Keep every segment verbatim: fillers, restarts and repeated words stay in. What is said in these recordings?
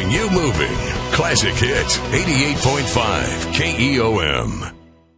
Keeping you moving. Classic Hits, eighty-eight point five K E O M.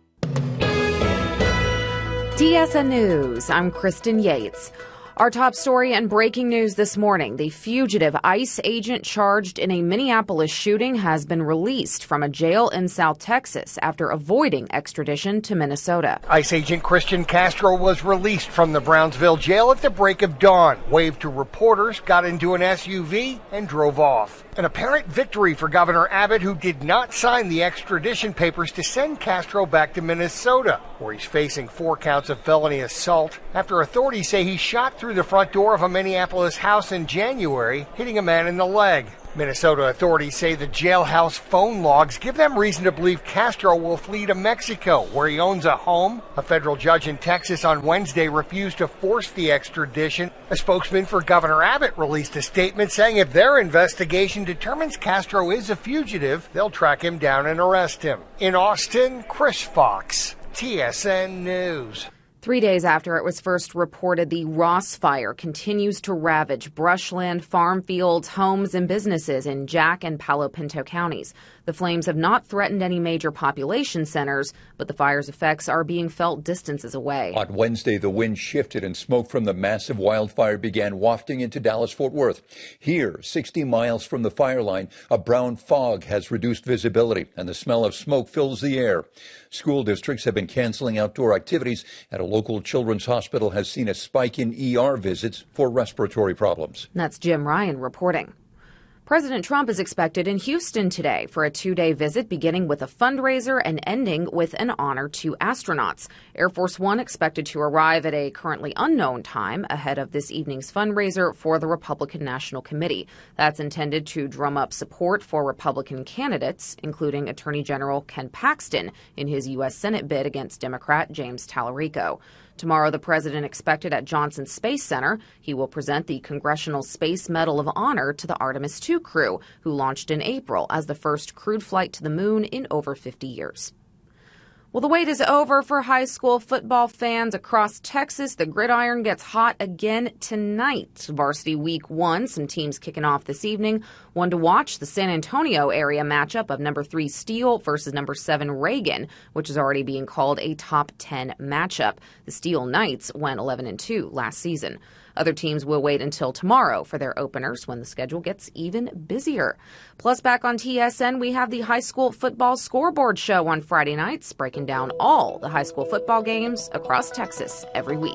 T S N News, I'm Kristen Yates. Our top story and breaking news this morning. The fugitive ICE agent charged in a Minneapolis shooting has been released from a jail in South Texas after avoiding extradition to Minnesota. ICE agent Christian Castro was released from the Brownsville jail at the break of dawn, waved to reporters, got into an S U V, and drove off. An apparent victory for Governor Abbott, who did not sign the extradition papers to send Castro back to Minnesota, where he's facing four counts of felony assault after authorities say he shot through the front door of a Minneapolis house in January, hitting a man in the leg. Minnesota authorities say the jailhouse phone logs give them reason to believe Castro will flee to Mexico, where he owns a home. A federal judge in Texas on Wednesday refused to force the extradition. A spokesman for Governor Abbott released a statement saying if their investigation determines Castro is a fugitive, they'll track him down and arrest him. In Austin, Chris Fox, T S N News. Three days after it was first reported, the Ross Fire continues to ravage brushland, farm fields, homes, and businesses in Jack and Palo Pinto counties. The flames have not threatened any major population centers, but the fire's effects are being felt distances away. On Wednesday, the wind shifted and smoke from the massive wildfire began wafting into Dallas-Fort Worth. Here, sixty miles from the fire line, a brown fog has reduced visibility, and the smell of smoke fills the air. School districts have been canceling outdoor activities, and a local children's hospital has seen a spike in E R visits for respiratory problems. That's Jim Ryan reporting. President Trump is expected in Houston today for a two-day visit, beginning with a fundraiser and ending with an honor to astronauts. Air Force One expected to arrive at a currently unknown time ahead of this evening's fundraiser for the Republican National Committee. That's intended to drum up support for Republican candidates, including Attorney General Ken Paxton in his U S Senate bid against Democrat James Tallarico. Tomorrow, the president expected at Johnson Space Center. He will present the Congressional Space Medal of Honor to the Artemis two crew, who launched in April as the first crewed flight to the moon in over fifty years. Well, the wait is over for high school football fans across Texas. The gridiron gets hot again tonight. Varsity Week One, some teams kicking off this evening. One to watch, the San Antonio area matchup of number three Steele versus number seven Reagan, which is already being called a top ten matchup. The Steele Knights went eleven and two last season. Other teams will wait until tomorrow for their openers when the schedule gets even busier. Plus, back on T S N, we have the high school football scoreboard show on Friday nights, breaking down all the high school football games across Texas every week.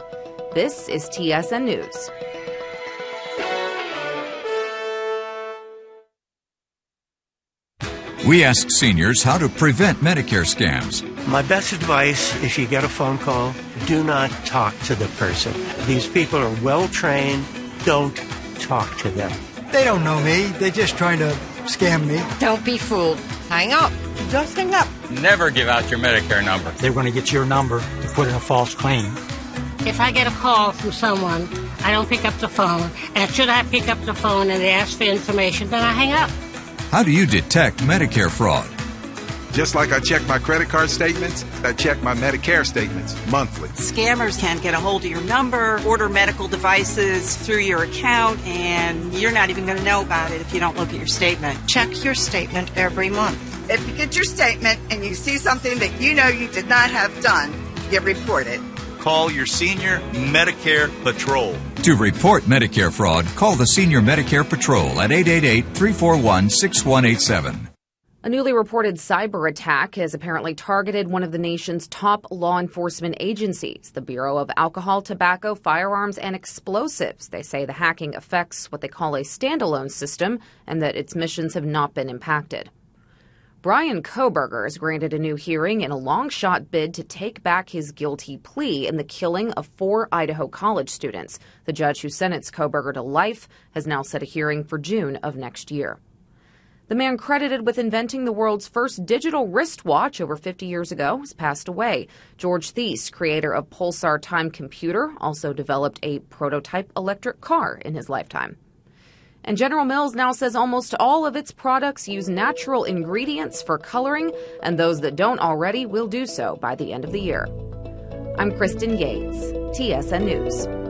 This is T S N News. We ask seniors how to prevent Medicare scams. My best advice, if you get a phone call, do not talk to the person. These people are well trained. Don't talk to them. They don't know me. They're just trying to scam me. Don't be fooled. Hang up. Just hang up. Never give out your Medicare number. They're going to get your number to put in a false claim. If I get a call from someone, I don't pick up the phone. And should I pick up the phone and they ask for information, then I hang up. How do you detect Medicare fraud? Just like I check my credit card statements, I check my Medicare statements monthly. Scammers can get a hold of your number, order medical devices through your account, and you're not even going to know about it if you don't look at your statement. Check your statement every month. If you get your statement and you see something that you know you did not have done, you report it. Call your Senior Medicare Patrol. To report Medicare fraud, call the Senior Medicare Patrol at eight eight eight, three four one, six one eight seven. A newly reported cyber attack has apparently targeted one of the nation's top law enforcement agencies, the Bureau of Alcohol, Tobacco, Firearms, and Explosives. They say the hacking affects what they call a standalone system and that its missions have not been impacted. Bryan Kohberger is granted a new hearing in a long-shot bid to take back his guilty plea in the killing of four Idaho college students. The judge who sentenced Kohberger to life has now set a hearing for June of next year. The man credited with inventing the world's first digital wristwatch over fifty years ago has passed away. George Thies, creator of Pulsar Time Computer, also developed a prototype electric car in his lifetime. And General Mills now says almost all of its products use natural ingredients for coloring, and those that don't already will do so by the end of the year. I'm Kristen Yates, T S N News.